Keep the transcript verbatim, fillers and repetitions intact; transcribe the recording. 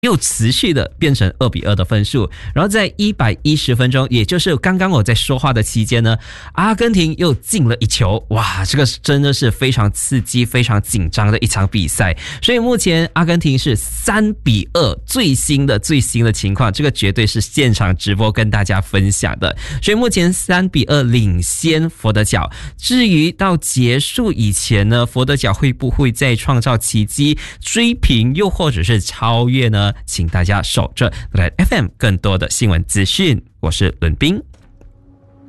又持续的变成二比二的分数，然后在一百一十分钟，也就是刚刚我在说话的期间呢，阿根廷又进了一球，哇，这个真的是非常刺激、非常紧张的一场比赛。所以目前阿根廷是三比二，最新的最新的情况，这个绝对是现场直播跟大家分享的。所以目前三比二领先佛得角。至于到结束以前呢，佛得角会不会再创造奇迹，追平又或者是超越呢？请大家守着来 F M 更多的新闻资讯，我是伦斌。